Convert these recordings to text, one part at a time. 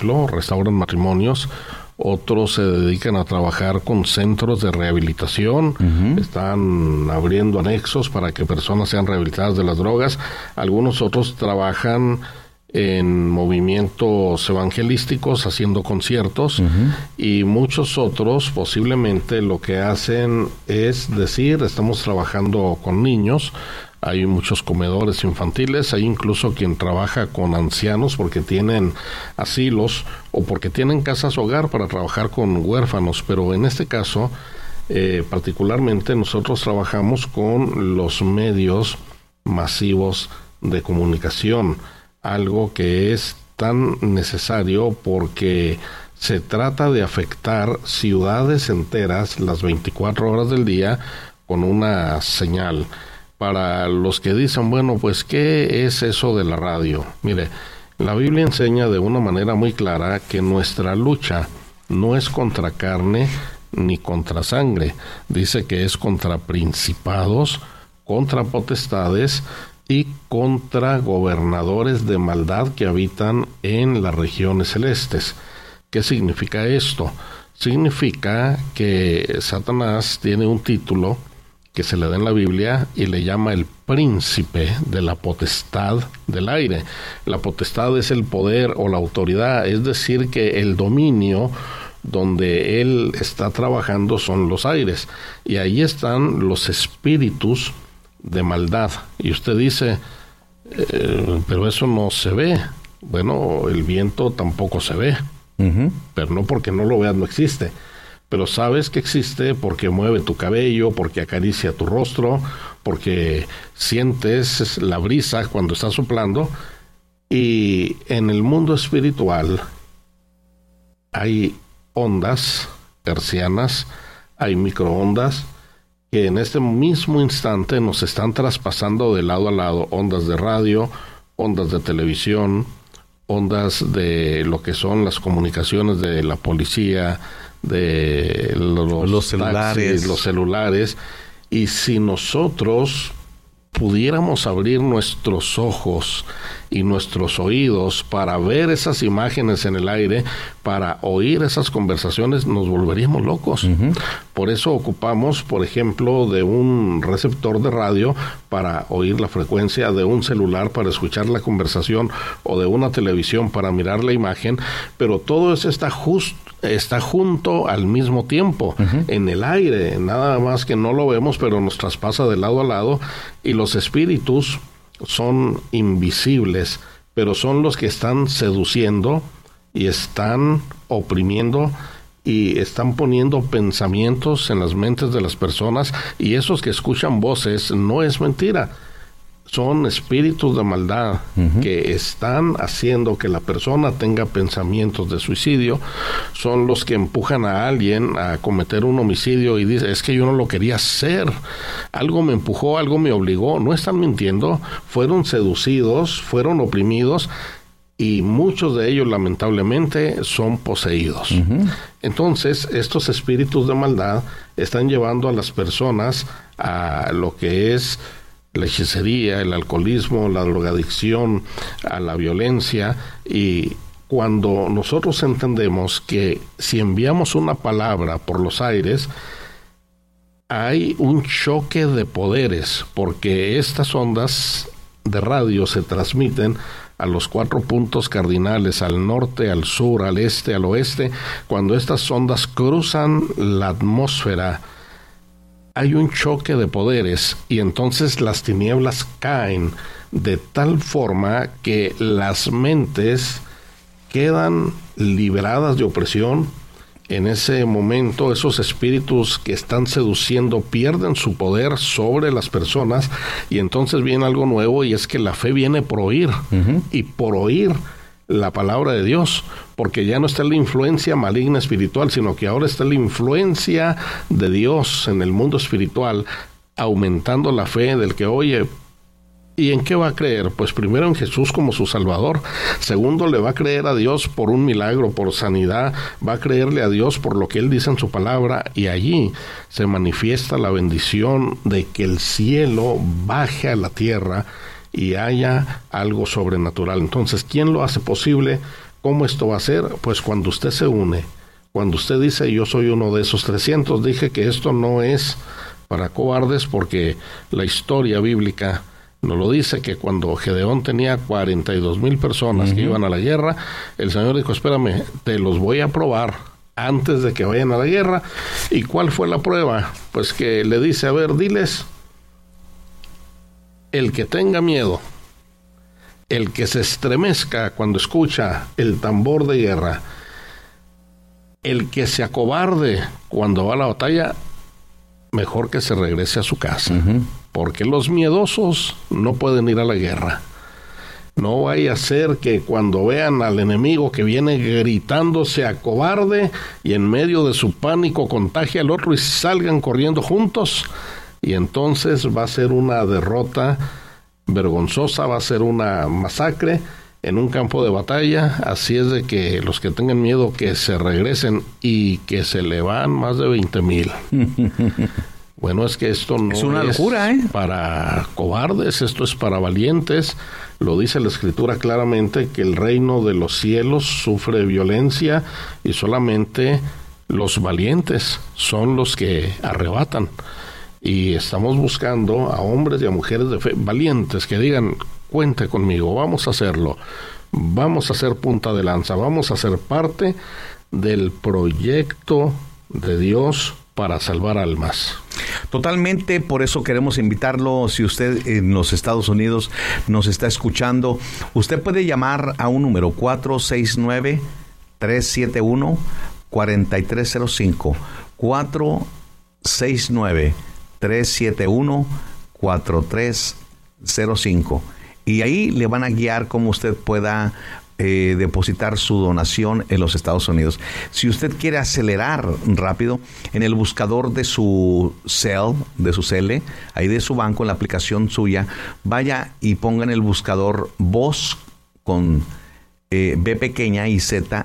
restauran matrimonios. Otros se dedican a trabajar con centros de rehabilitación. Están abriendo anexos para que personas sean rehabilitadas de las drogas. Algunos otros trabajan en movimientos evangelísticos, haciendo conciertos, y muchos otros posiblemente lo que hacen es decir, estamos trabajando con niños. Hay muchos comedores infantiles, hay incluso quien trabaja con ancianos porque tienen asilos o porque tienen casas hogar para trabajar con huérfanos, pero en este caso particularmente nosotros trabajamos con los medios masivos de comunicación, algo que es tan necesario porque se trata de afectar ciudades enteras las 24 horas del día con una señal. Para los que dicen, bueno, pues, ¿qué es eso de la radio? Mire, la Biblia enseña de una manera muy clara que nuestra lucha no es contra carne ni contra sangre. Dice que es contra principados, contra potestades y contra gobernadores de maldad que habitan en las regiones celestes. ¿Qué significa esto? Significa que Satanás tiene un título que se le da en la Biblia y le llama el príncipe de la potestad del aire. La potestad es el poder o la autoridad, es decir, que el dominio donde él está trabajando son los aires, y ahí están los espíritus de maldad. Y usted dice, pero eso no se ve. Bueno, el viento tampoco se ve, pero no porque no lo veas no existe. Pero sabes que existe porque mueve tu cabello, porque acaricia tu rostro, porque sientes la brisa cuando está soplando. Y en el mundo espiritual hay ondas hercianas, hay microondas que en este mismo instante nos están traspasando de lado a lado, ondas de radio, ondas de televisión, ondas de lo que son las comunicaciones de la policía, de los celulares, y si nosotros pudiéramos abrir nuestros ojos y nuestros oídos para ver esas imágenes en el aire, para oír esas conversaciones, nos volveríamos locos. Por eso ocupamos, por ejemplo, de un receptor de radio para oír la frecuencia, de un celular para escuchar la conversación, o de una televisión para mirar la imagen, pero todo eso está junto al mismo tiempo, en el aire, nada más que no lo vemos, pero nos traspasa de lado a lado, y los espíritus son invisibles, pero son los que están seduciendo y están oprimiendo y están poniendo pensamientos en las mentes de las personas, y esos que escuchan voces no es mentira. Son espíritus de maldad que están haciendo que la persona tenga pensamientos de suicidio. Son los que empujan a alguien a cometer un homicidio y dice, es que yo no lo quería hacer, algo me empujó, algo me obligó. No están mintiendo, fueron seducidos, fueron oprimidos, y muchos de ellos lamentablemente son poseídos. Entonces, estos espíritus de maldad están llevando a las personas a lo que es la hechicería, el alcoholismo, la drogadicción, a la violencia. Y cuando nosotros entendemos que si enviamos una palabra por los aires, hay un choque de poderes, porque estas ondas de radio se transmiten a los 4 puntos cardinales, al norte, al sur, al este, al oeste. Cuando estas ondas cruzan la atmósfera, hay un choque de poderes, y entonces las tinieblas caen de tal forma que las mentes quedan liberadas de opresión. En ese momento, esos espíritus que están seduciendo pierden su poder sobre las personas, y entonces viene algo nuevo, y es que la fe viene por oír, y por oír la palabra de Dios, porque ya no está la influencia maligna espiritual, sino que ahora está la influencia de Dios en el mundo espiritual, aumentando la fe del que oye. ¿Y en qué va a creer? Pues primero en Jesús como su Salvador. Segundo, le va a creer a Dios por un milagro, por sanidad. Va a creerle a Dios por lo que Él dice en su palabra, y allí se manifiesta la bendición de que el cielo baje a la tierra y haya algo sobrenatural. Entonces, ¿quién lo hace posible? ¿Cómo esto va a ser? Pues cuando usted se une, cuando usted dice yo soy uno de esos 300, dije que esto no es para cobardes porque la historia bíblica nos lo dice, que cuando Gedeón tenía 42,000 personas que iban a la guerra, el Señor dijo, espérame, te los voy a probar antes de que vayan a la guerra. ¿Y cuál fue la prueba? Pues que le dice, a ver, diles, el que tenga miedo, el que se estremezca cuando escucha el tambor de guerra, el que se acobarde cuando va a la batalla, mejor que se regrese a su casa, porque los miedosos no pueden ir a la guerra. No vaya a ser que cuando vean al enemigo que viene gritando se acobarde y en medio de su pánico contagie al otro y salgan corriendo juntos, y entonces va a ser una derrota vergonzosa, va a ser una masacre en un campo de batalla. Así es de que los que tengan miedo que se regresen, y que se le van más de 20,000. Bueno, es que esto no es una locura, para cobardes, esto es para valientes. Lo dice la Escritura claramente, que el reino de los cielos sufre violencia y solamente los valientes son los que arrebatan. Y estamos buscando a hombres y a mujeres de fe valientes que digan, cuente conmigo, vamos a hacerlo, vamos a ser punta de lanza, vamos a ser parte del proyecto de Dios para salvar almas. Totalmente, por eso queremos invitarlo. Si usted en los Estados Unidos nos está escuchando, usted puede llamar a un número 469-371-4305, 469-371-4305, y ahí le van a guiar cómo usted pueda depositar su donación en los Estados Unidos. Si usted quiere acelerar rápido, en el buscador de su cel, ahí de su banco, en la aplicación suya, vaya y ponga en el buscador voz con B pequeña y Z,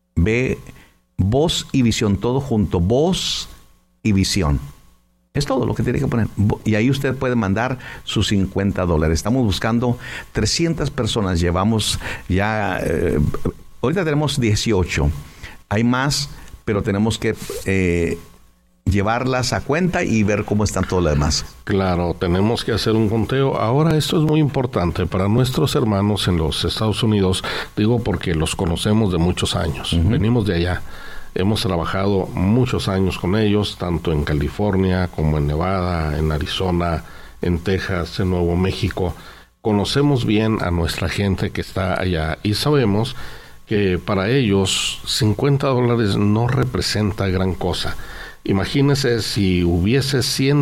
voz y visión, todo junto, voz y visión. Es todo lo que tiene que poner. Y ahí usted puede mandar sus $50. Estamos buscando 300 personas. Llevamos ya... ahorita tenemos 18. Hay más, pero tenemos que llevarlas a cuenta y ver cómo están todo lo demás. Claro, tenemos que hacer un conteo. Ahora, esto es muy importante para nuestros hermanos en los Estados Unidos. Digo porque los conocemos de muchos años. Venimos de allá. Hemos trabajado muchos años con ellos, tanto en California como en Nevada, en Arizona, en Texas, en Nuevo México. Conocemos bien a nuestra gente que está allá y sabemos que para ellos $50 no representa gran cosa. Imagínese si hubiese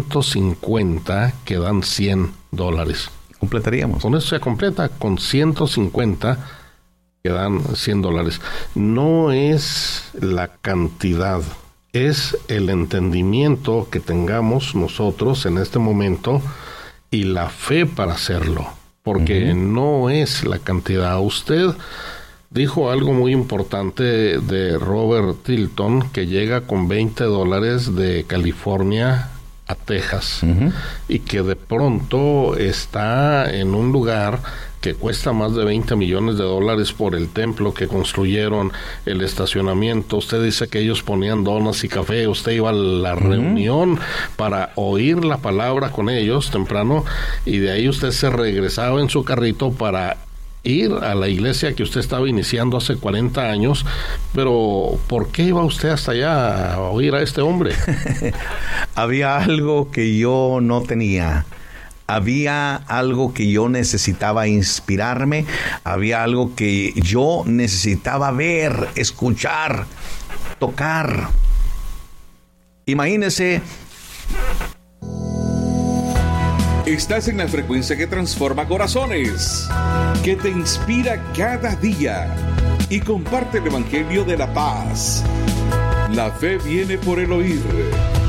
150 que dan $100. Completaríamos. Con eso se completa, con 150 que dan $100. No es la cantidad, es el entendimiento que tengamos nosotros en este momento y la fe para hacerlo, porque no es la cantidad. Usted dijo algo muy importante de Robert Tilton, que llega con $20 de California a Texas, y que de pronto está en un lugar que cuesta más de $20 millones por el templo que construyeron, el estacionamiento. Usted dice que ellos ponían donas y café, usted iba a la reunión para oír la palabra con ellos temprano, y de ahí usted se regresaba en su carrito para ir a la iglesia que usted estaba iniciando hace 40 años, pero ¿por qué iba usted hasta allá a oír a este hombre? Había algo que yo no tenía. Había algo que yo necesitaba inspirarme, había algo que yo necesitaba ver, escuchar, tocar. Imagínese. Estás en la frecuencia que transforma corazones, que te inspira cada día y comparte el Evangelio de la paz. La fe viene por el oír